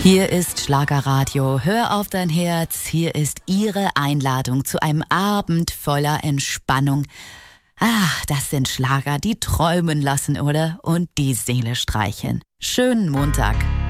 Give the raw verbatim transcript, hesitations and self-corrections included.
Hier ist Schlagerradio. Hör auf dein Herz. Hier ist Ihre Einladung zu einem Abend voller Entspannung. Ach, das sind Schlager, die träumen lassen, oder? Und die Seele streicheln. Schönen Montag.